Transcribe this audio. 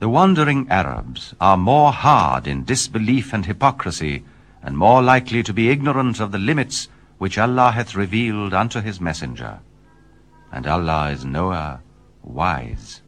The wandering Arabs are more hard in disbelief and hypocrisy, and more likely to be ignorant of the limits which Allah hath revealed unto his messenger. And Allah is knower, wise.